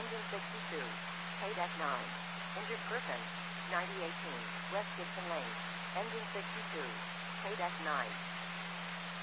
engine 62, paid at 9. Injured person, 9018, West Gibson Lane, engine 62, paid at 9.